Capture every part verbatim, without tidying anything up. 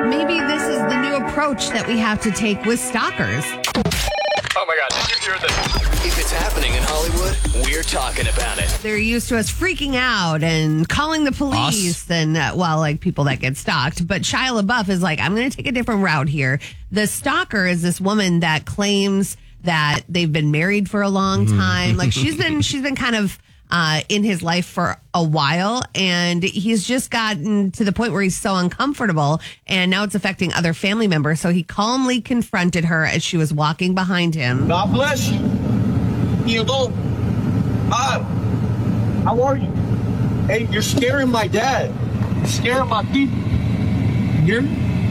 Maybe this is the new approach that we have to take with stalkers. Oh my God, did you hear this? If it's happening in Hollywood, we're talking about it. They're used to us freaking out and calling the police Us? and, uh, well, like people that get stalked. But Shia LaBeouf is like, I'm going to take a different route here. The stalker is this woman that claims that they've been married for a long time. Like she's been, she's been kind of uh, in his life for a while, and he's just gotten to the point where he's so uncomfortable, and now it's affecting other family members. So he calmly confronted her as she was walking behind him. God bless you. You go. Hi. How are you? Hey, you're scaring my dad. You're scaring my people. You hear me?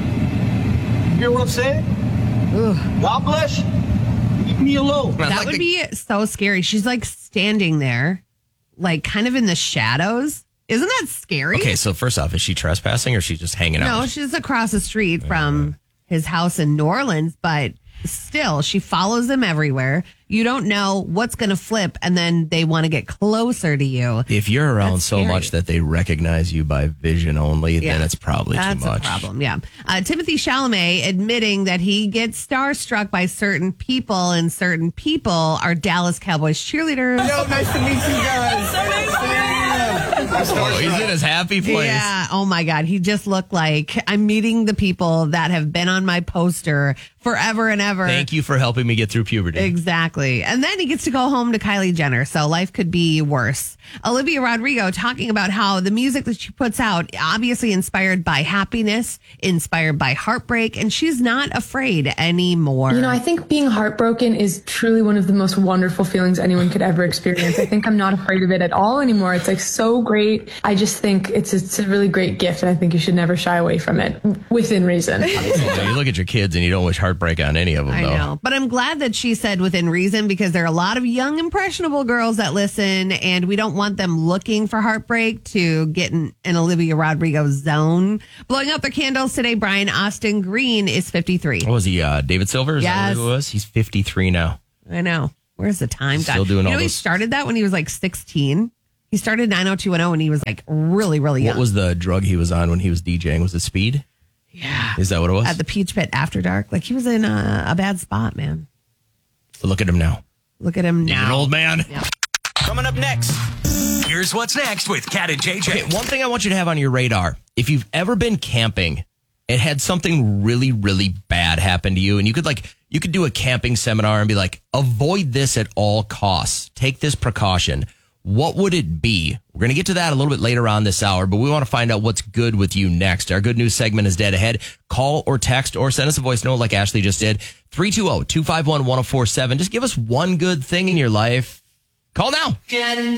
You hear what I'm saying? Ugh. God bless you. Leave me alone. That like would the- be so scary. She's like standing there, like kind of in the shadows. Isn't that scary? Okay, so first off, is she trespassing or is she just hanging out? No, she's across the street from his house in New Orleans, but still, she follows him everywhere. You don't know what's going to flip, and then they want to get closer to you. If you're around That's so scary. much that they recognize you by vision only, Yeah. then it's probably That's too much. a problem, yeah. Uh, Timothy Chalamet admitting that he gets starstruck by certain people, and certain people are Dallas Cowboys cheerleaders. Yo, nice to meet you guys. Oh, he's in his happy place. Yeah. Oh my God. He just looked like I'm meeting the people that have been on my poster forever and ever. Thank you for helping me get through puberty. Exactly. And then he gets to go home to Kylie Jenner. So life could be worse. Olivia Rodrigo talking about how the music that she puts out, obviously inspired by happiness, inspired by heartbreak, and she's not afraid anymore. You know, I think being heartbroken is truly one of the most wonderful feelings anyone could ever experience. I think I'm not afraid of it at all anymore. It's like so great. I just think it's it's a really great gift, and I think you should never shy away from it within reason. Obviously. So you look at your kids and you don't wish heartbreak on any of them, I though. know. But I'm glad that she said within reason, because there are a lot of young, impressionable girls that listen, and we don't want them looking for heartbreak to get in an Olivia Rodrigo zone. Blowing out their candles today, Brian Austin Green is fifty-three. What was he, uh, David Silver? Is that Yes. who it was? He's fifty-three now. I know. Where's the time gone? Still doing you all know, he those- started that when he was like sixteen. He started nine oh two one oh when he was like really, really young. What was the drug he was on when he was DJing? Was it speed? yeah. Is that what it was? At the Peach Pit after dark. Like he was in a, a bad spot, man. Look at him now. Look at him He's now. an old man. Coming up next, here's what's next with Kat and J J. Okay, one thing I want you to have on your radar. If you've ever been camping and had something really, really bad happen to you, and you could like, you could do a camping seminar and be like, avoid this at all costs. Take this precaution. What would it be? We're going to get to that a little bit later on this hour, but we want to find out what's good with you next. Our good news segment is dead ahead. Call or text or send us a voice note like Ashley just did. three two zero, two five one, one zero four seven. Just give us one good thing in your life. Call now.